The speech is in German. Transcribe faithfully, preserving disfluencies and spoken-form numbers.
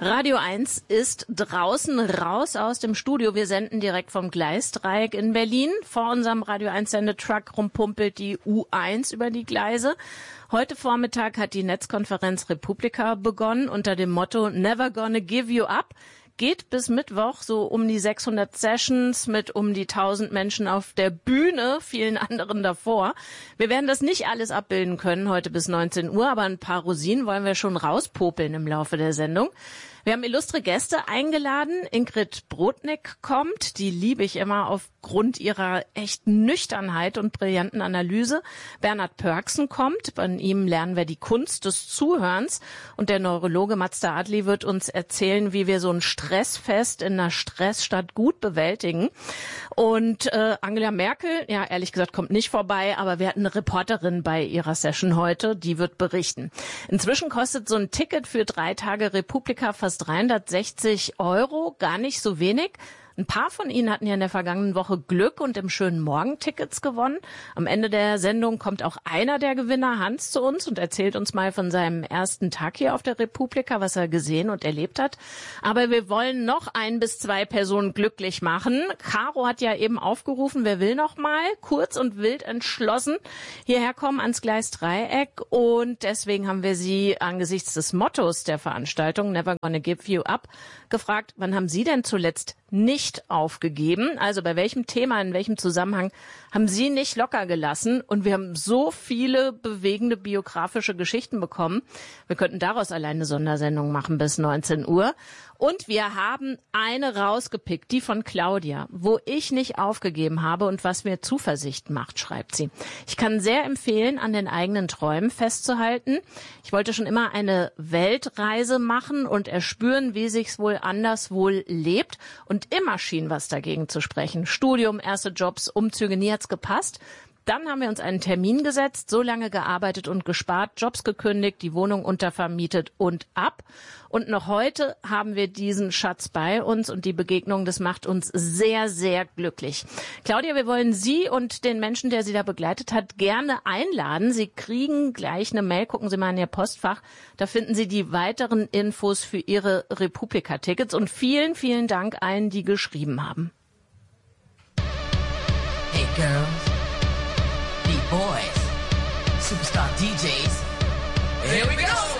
Radio eins ist draußen, raus aus dem Studio. Wir senden direkt vom Gleisdreieck in Berlin. Vor unserem Radio eins Sendetruck rumpumpelt die U eins über die Gleise. Heute Vormittag hat die Netzkonferenz Republika begonnen unter dem Motto Never Gonna Give You Up. Geht bis Mittwoch so um die sechshundert Sessions mit um die tausend Menschen auf der Bühne, vielen anderen davor. Wir werden das nicht alles abbilden können heute bis neunzehn Uhr, aber ein paar Rosinen wollen wir schon rauspopeln im Laufe der Sendung. Wir haben illustre Gäste eingeladen. Ingrid Brodnik kommt, die liebe ich immer aufgrund ihrer echt Nüchternheit und brillanten Analyse. Bernhard Pörksen kommt, von ihm lernen wir die Kunst des Zuhörens. Und der Neurologe Mazda Adli wird uns erzählen, wie wir so ein Stressfest in einer Stressstadt gut bewältigen. Und äh, Angela Merkel, ja ehrlich gesagt, kommt nicht vorbei, aber wir hatten eine Reporterin bei ihrer Session heute, die wird berichten. Inzwischen kostet so ein Ticket für drei Tage Republika fast dreihundertsechzig Euro, gar nicht so wenig. Ein paar von Ihnen hatten ja in der vergangenen Woche Glück und im schönen Morgen Tickets gewonnen. Am Ende der Sendung kommt auch einer der Gewinner, Hans, zu uns und erzählt uns mal von seinem ersten Tag hier auf der Republika, was er gesehen und erlebt hat. Aber wir wollen noch ein bis zwei Personen glücklich machen. Caro hat ja eben aufgerufen, wer will noch mal kurz und wild entschlossen hierher kommen ans Gleisdreieck. Und deswegen haben wir sie angesichts des Mottos der Veranstaltung Never Gonna Give You Up gefragt, wann haben Sie denn zuletzt nicht aufgegeben? Also bei welchem Thema, in welchem Zusammenhang haben Sie nicht locker gelassen? Und wir haben so viele bewegende biografische Geschichten bekommen. Wir könnten daraus alleine eine Sondersendung machen bis neunzehn Uhr. Und wir haben eine rausgepickt, die von Claudia, wo ich nicht aufgegeben habe und was mir Zuversicht macht, schreibt sie. Ich kann sehr empfehlen, an den eigenen Träumen festzuhalten. Ich wollte schon immer eine Weltreise machen und erspüren, wie sich's wohl anders wohl lebt. Und immer schien was dagegen zu sprechen. Studium, erste Jobs, Umzüge, nie hat's gepasst. Dann haben wir uns einen Termin gesetzt, so lange gearbeitet und gespart, Jobs gekündigt, die Wohnung untervermietet und ab. Und noch heute haben wir diesen Schatz bei uns und die Begegnung, das macht uns sehr, sehr glücklich. Claudia, wir wollen Sie und den Menschen, der Sie da begleitet hat, gerne einladen. Sie kriegen gleich eine Mail, gucken Sie mal in Ihr Postfach. Da finden Sie die weiteren Infos für Ihre Republika-Tickets. Und vielen, vielen Dank allen, die geschrieben haben. Hey girls, beat boys, superstar D Js, here we go!